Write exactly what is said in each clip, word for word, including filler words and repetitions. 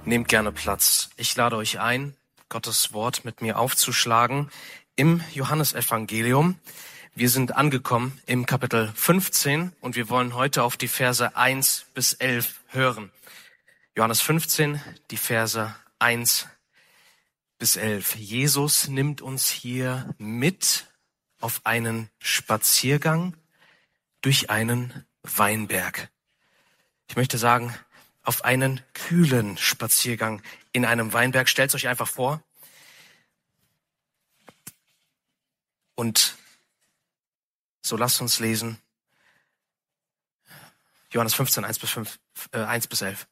Nehmt gerne Platz. Ich lade euch ein, Gottes Wort mit mir aufzuschlagen im Johannesevangelium. Wir sind angekommen im Kapitel fünfzehn und wir wollen heute auf die Verse eins bis elf hören. Johannes fünfzehn, die Verse eins bis elf. Jesus nimmt uns hier mit auf einen Spaziergang durch einen Weinberg. Ich möchte sagen, auf einen kühlen Spaziergang in einem Weinberg. Stellt euch einfach vor. Und so lasst uns lesen. Johannes fünfzehn, eins bis fünf, äh, eins bis elf.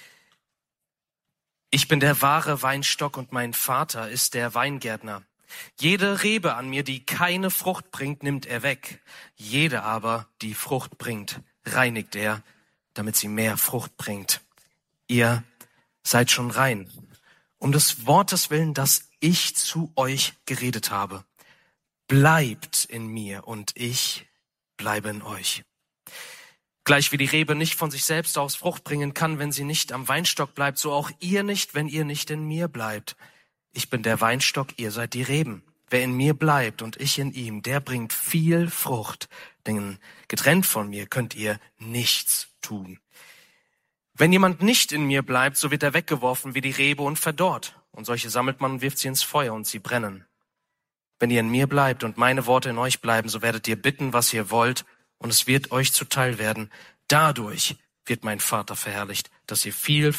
Ich bin der wahre Weinstock und mein Vater ist der Weingärtner. Jede Rebe an mir, die keine Frucht bringt, nimmt er weg. Jede aber, die Frucht bringt, reinigt er, damit sie mehr Frucht bringt. Ihr seid schon rein, um des Wortes willen, das ich zu euch geredet habe. Bleibt in mir und ich bleibe in euch. Gleich wie die Rebe nicht von sich selbst aus Frucht bringen kann, wenn sie nicht am Weinstock bleibt, so auch ihr nicht, wenn ihr nicht in mir bleibt. Ich bin der Weinstock, ihr seid die Reben. Wer in mir bleibt und ich in ihm, der bringt viel Frucht. Denn getrennt von mir könnt ihr nichts tun. Wenn jemand nicht in mir bleibt, so wird er weggeworfen wie die Rebe und verdorrt. Und solche sammelt man und wirft sie ins Feuer und sie brennen. Wenn ihr in mir bleibt und meine Worte in euch bleiben, so werdet ihr bitten, was ihr wollt, und es wird euch zuteil werden. Dadurch wird mein Vater verherrlicht, dass ihr viel